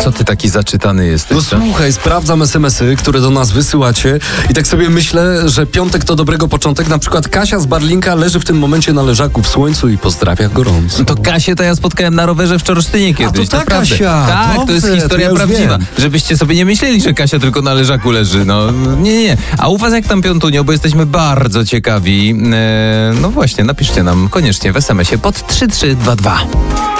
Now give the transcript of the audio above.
Co ty taki zaczytany jesteś? No słuchaj, sprawdzam SMS-y, które do nas wysyłacie i tak sobie myślę, że piątek to dobrego początek. Na przykład Kasia z Barlinka leży w tym momencie na leżaku w słońcu i pozdrawia gorąco. To Kasię to ja spotkałem na rowerze w Czorosztynie kiedyś. to ta naprawdę. Kasia. Tak, Dobrze, to jest historia to ja już prawdziwa. wiem. Żebyście sobie nie myśleli, że Kasia tylko na leżaku leży. No nie. A u was jak tam, Piątunio? Bo jesteśmy bardzo ciekawi. No właśnie, napiszcie nam koniecznie w SMS-ie pod 3322.